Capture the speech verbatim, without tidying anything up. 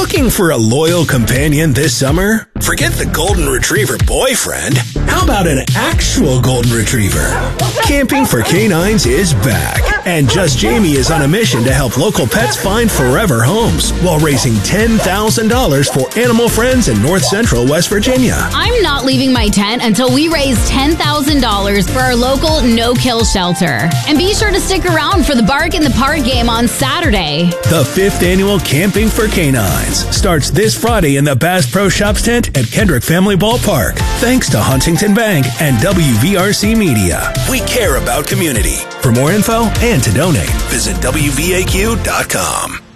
Looking for a loyal companion this summer? Forget the golden retriever boyfriend. How about an actual golden retriever? Camping for Canines is back. And Just Jamie is on a mission to help local pets find forever homes while raising ten thousand dollars for animal friends in North Central West Virginia. I'm not leaving my tent until we raise ten thousand dollars for our local no-kill shelter. And be sure to stick around for the Bark in the Park game on Saturday. The fifth annual Camping for Canines starts this Friday in the Bass Pro Shops tent at Kendrick Family Ballpark. Thanks to Huntington Bank and W V R C Media. We care about community. For more info and to donate, visit W V A Q dot com.